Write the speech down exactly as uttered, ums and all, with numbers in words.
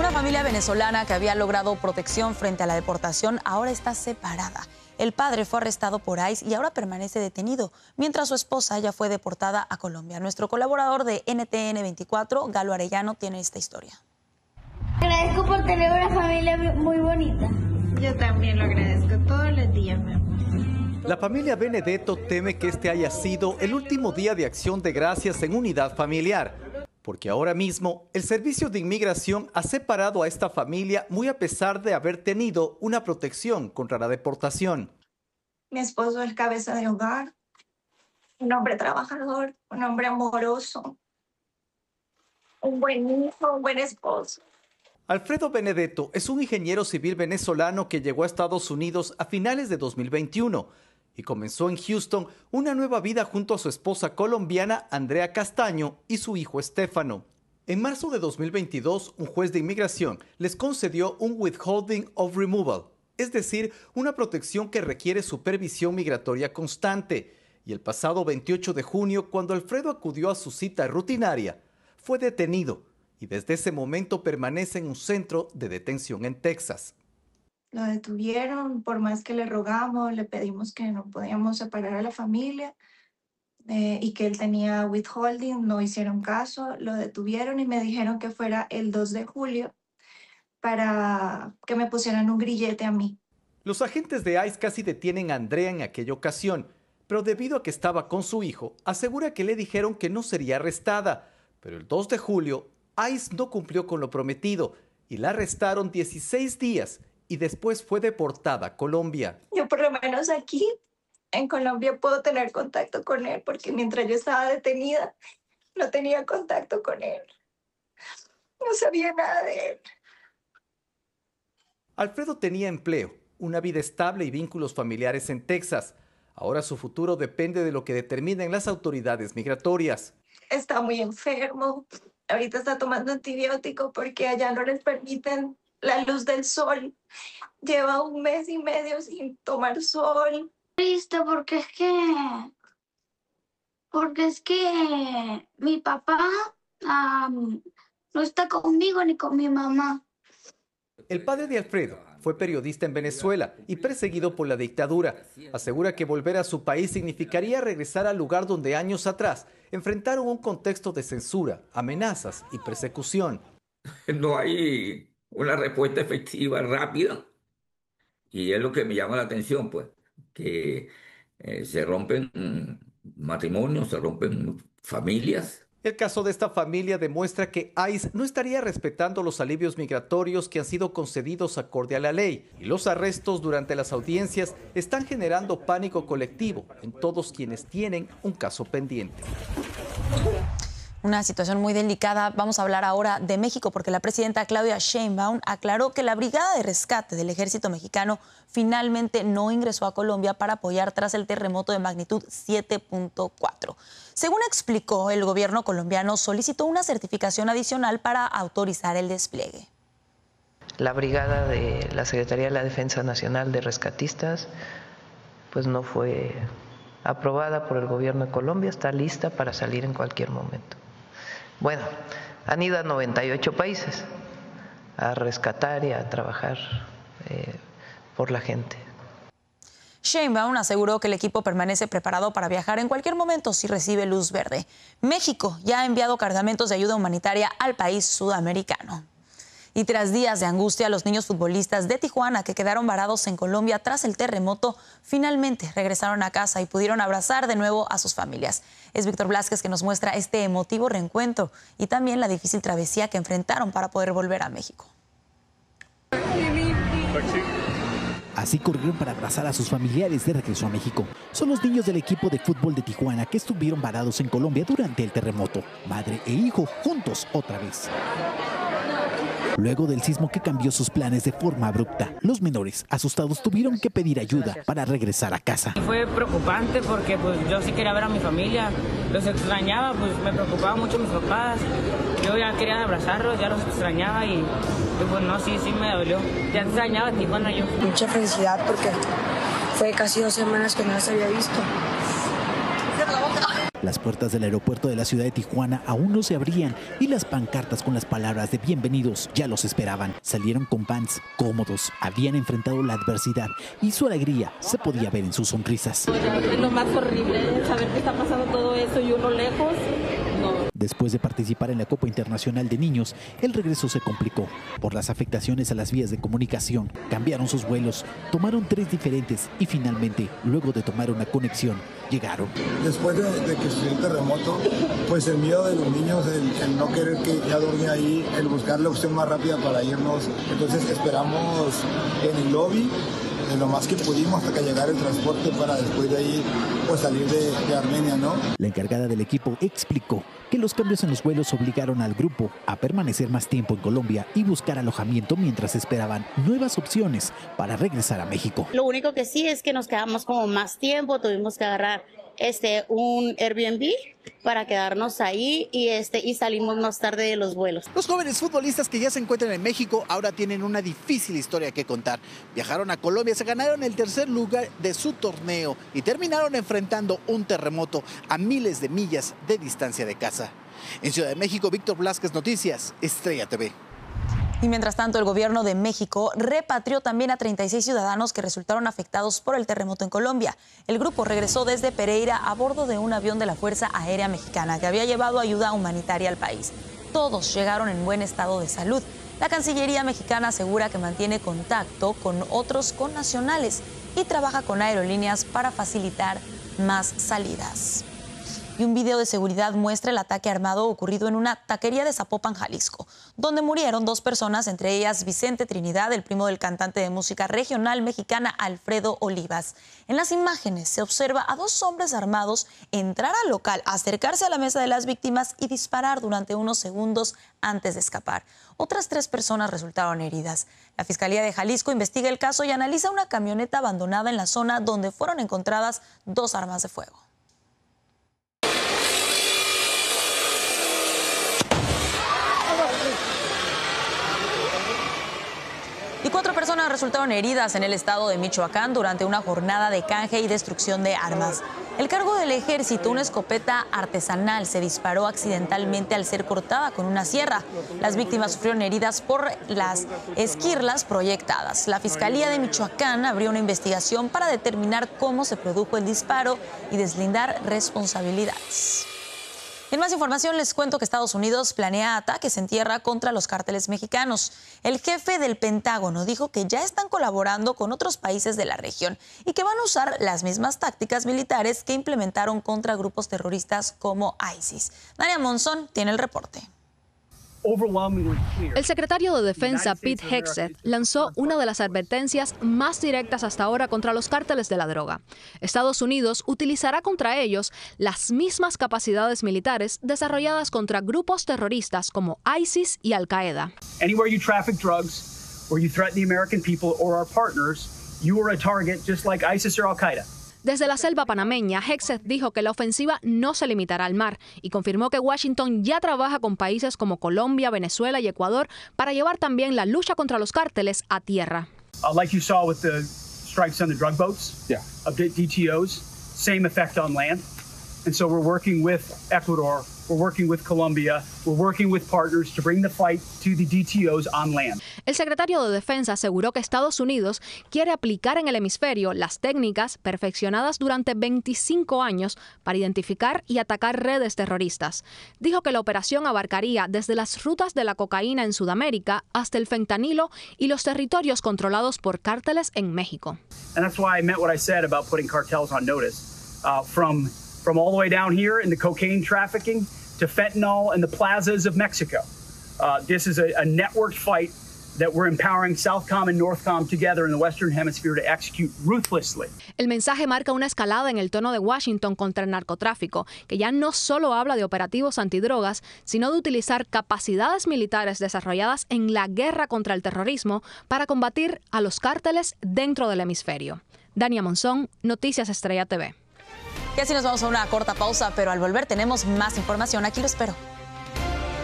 Una familia venezolana que había logrado protección frente a la deportación ahora está separada. El padre fue arrestado por I C E y ahora permanece detenido, mientras su esposa ya fue deportada a Colombia. Nuestro colaborador de N T N veinticuatro, Galo Arellano, tiene esta historia. Agradezco por tener una familia muy bonita. Yo también lo agradezco todos los días, mi amor. La familia Benedetto teme que este haya sido el último día de acción de gracias en unidad familiar, porque ahora mismo el Servicio de Inmigración ha separado a esta familia muy a pesar de haber tenido una protección contra la deportación. Mi esposo es cabeza de hogar, un hombre trabajador, un hombre amoroso, un buen hijo, un buen esposo. Alfredo Benedetto es un ingeniero civil venezolano que llegó a Estados Unidos a finales de dos mil veintiuno y comenzó en Houston una nueva vida junto a su esposa colombiana Andrea Castaño y su hijo Estefano. En marzo de dos mil veintidós, un juez de inmigración les concedió un withholding of removal, es decir, una protección que requiere supervisión migratoria constante. Y el pasado veintiocho de junio, cuando Alfredo acudió a su cita rutinaria, fue detenido y desde ese momento permanece en un centro de detención en Texas. Lo detuvieron, por más que le rogamos, le pedimos que no podíamos separar a la familia eh, y que él tenía withholding, no hicieron caso, lo detuvieron y me dijeron que fuera el dos de julio para que me pusieran un grillete a mí. Los agentes de I C E casi detienen a Andrea en aquella ocasión, pero debido a que estaba con su hijo, asegura que le dijeron que no sería arrestada, pero el dos de julio, I C E no cumplió con lo prometido y la arrestaron dieciséis días y después fue deportada a Colombia. Yo por lo menos aquí en Colombia puedo tener contacto con él porque mientras yo estaba detenida no tenía contacto con él. No sabía nada de él. Alfredo tenía empleo, una vida estable y vínculos familiares en Texas. Ahora su futuro depende de lo que determinen las autoridades migratorias. Está muy enfermo. Ahorita está tomando antibiótico porque allá no les permiten la luz del sol. Lleva un mes y medio sin tomar sol. Triste porque es que... Porque es que mi papá um, no está conmigo ni con mi mamá. El padre de Alfredo fue periodista en Venezuela y perseguido por la dictadura. Asegura que volver a su país significaría regresar al lugar donde años atrás enfrentaron un contexto de censura, amenazas y persecución. No hay una respuesta efectiva, rápida, y es lo que me llama la atención, pues, que eh, se rompen mm, matrimonios, se rompen familias. El caso de esta familia demuestra que I C E no estaría respetando los alivios migratorios que han sido concedidos acorde a la ley, y los arrestos durante las audiencias están generando pánico colectivo en todos quienes tienen un caso pendiente. Una situación muy delicada. Vamos a hablar ahora de México porque la presidenta Claudia Sheinbaum aclaró que la Brigada de Rescate del Ejército Mexicano finalmente no ingresó a Colombia para apoyar tras el terremoto de magnitud siete punto cuatro. Según explicó, el gobierno colombiano solicitó una certificación adicional para autorizar el despliegue. La brigada de la Secretaría de la Defensa Nacional de Rescatistas pues no fue aprobada por el gobierno de Colombia, está lista para salir en cualquier momento. Bueno, han ido a noventa y ocho países a rescatar y a trabajar eh, por la gente. Sheinbaum aseguró que el equipo permanece preparado para viajar en cualquier momento si recibe luz verde. México ya ha enviado cargamentos de ayuda humanitaria al país sudamericano. Y tras días de angustia, los niños futbolistas de Tijuana que quedaron varados en Colombia tras el terremoto, finalmente regresaron a casa y pudieron abrazar de nuevo a sus familias. Es Víctor Blázquez que nos muestra este emotivo reencuentro y también la difícil travesía que enfrentaron para poder volver a México. Así corrieron para abrazar a sus familiares de regreso a México. Son los niños del equipo de fútbol de Tijuana que estuvieron varados en Colombia durante el terremoto. Madre e hijo juntos otra vez. Luego del sismo que cambió sus planes de forma abrupta, los menores, asustados, tuvieron que pedir ayuda para regresar a casa. Fue preocupante porque pues, yo sí quería ver a mi familia, los extrañaba, pues me preocupaba mucho mis papás. Yo ya quería abrazarlos, ya los extrañaba y, y pues no, sí, sí me dolió. Ya extrañaba a Tijuana yo. Mucha felicidad porque fue casi dos semanas que no las había visto. Las puertas del aeropuerto de la ciudad de Tijuana aún no se abrían y las pancartas con las palabras de bienvenidos ya los esperaban. Salieron con vans cómodos, habían enfrentado la adversidad y su alegría se podía ver en sus sonrisas. Es lo más horrible, saber que está pasando todo eso y uno lejos. No. Después de participar en la Copa Internacional de Niños, el regreso se complicó por las afectaciones a las vías de comunicación. Cambiaron sus vuelos, tomaron tres diferentes y finalmente, luego de tomar una conexión, llegaron. Después de, de que sucedió el terremoto, pues el miedo de los niños, el, el no querer que ya dormía ahí, el buscar la opción más rápida para irnos. Entonces esperamos en el lobby de lo más que pudimos hasta que llegara el transporte para después de ahí pues salir de, de Armenia, ¿no? La encargada del equipo explicó que los cambios en los vuelos obligaron al grupo a permanecer más tiempo en Colombia y buscar alojamiento mientras esperaban nuevas opciones para regresar a México. Lo único que sí es que nos quedamos como más tiempo, tuvimos que agarrar este un Airbnb para quedarnos ahí y este y salimos más tarde de los vuelos. Los jóvenes futbolistas que ya se encuentran en México ahora tienen una difícil historia que contar. Viajaron a Colombia, se ganaron el tercer lugar de su torneo y terminaron enfrentando un terremoto a miles de millas de distancia de casa. En Ciudad de México, Víctor Blasquez, Noticias, Estrella T V. Y mientras tanto, el gobierno de México repatrió también a treinta y seis ciudadanos que resultaron afectados por el terremoto en Colombia. El grupo regresó desde Pereira a bordo de un avión de la Fuerza Aérea Mexicana que había llevado ayuda humanitaria al país. Todos llegaron en buen estado de salud. La Cancillería mexicana asegura que mantiene contacto con otros connacionales y trabaja con aerolíneas para facilitar más salidas. Y un video de seguridad muestra el ataque armado ocurrido en una taquería de Zapopan, Jalisco, donde murieron dos personas, entre ellas Vicente Trinidad, el primo del cantante de música regional mexicana Alfredo Olivas. En las imágenes se observa a dos hombres armados entrar al local, acercarse a la mesa de las víctimas y disparar durante unos segundos antes de escapar. Otras tres personas resultaron heridas. La Fiscalía de Jalisco investiga el caso y analiza una camioneta abandonada en la zona donde fueron encontradas dos armas de fuego. Y cuatro personas resultaron heridas en el estado de Michoacán durante una jornada de canje y destrucción de armas. El cargo del ejército, una escopeta artesanal, se disparó accidentalmente al ser cortada con una sierra. Las víctimas sufrieron heridas por las esquirlas proyectadas. La Fiscalía de Michoacán abrió una investigación para determinar cómo se produjo el disparo y deslindar responsabilidades. En más información les cuento que Estados Unidos planea ataques en tierra contra los cárteles mexicanos. El jefe del Pentágono dijo que ya están colaborando con otros países de la región y que van a usar las mismas tácticas militares que implementaron contra grupos terroristas como ISIS. Dania Monzón tiene el reporte. El secretario de Defensa, Pete Hegseth, lanzó una de las advertencias más directas hasta ahora contra los cárteles de la droga. Estados Unidos utilizará contra ellos las mismas capacidades militares desarrolladas contra grupos terroristas como ISIS y Al-Qaeda. Anywhere you traffic drugs, or you threaten the American people or our partners, you are a target just like ISIS or Al-Qaeda. Desde la selva panameña, Hegseth dijo que la ofensiva no se limitará al mar y confirmó que Washington ya trabaja con países como Colombia, Venezuela y Ecuador para llevar también la lucha contra los cárteles a tierra. Uh, like you saw with the strikes on the drug boats, yeah. of D T Os, same effect on land. And so we're working with Ecuador, we're working with Colombia, we're working with partners to bring the fight to the D T Os on land. El secretario de Defensa aseguró que Estados Unidos quiere aplicar en el hemisferio las técnicas perfeccionadas durante veinticinco años para identificar y atacar redes terroristas. Dijo que la operación abarcaría desde las rutas de la cocaína en Sudamérica hasta el fentanilo y los territorios controlados por cárteles en México. And that's why I meant what I said about putting cartels on notice. Uh, from From all the way down here in the cocaine trafficking to fentanyl in the plazas of Mexico. Uh, this is a, a networked fight that we're empowering Southcom and Northcom together in the Western Hemisphere to execute ruthlessly. El mensaje marca una escalada en el tono de Washington contra el narcotráfico, que ya no solo habla de operativos antidrogas, sino de utilizar capacidades militares desarrolladas en la guerra contra el terrorismo para combatir a los cárteles dentro del hemisferio. Dania Monzón, Noticias Estrella T V. Y así nos vamos a una corta pausa, pero al volver tenemos más información. Aquí lo espero.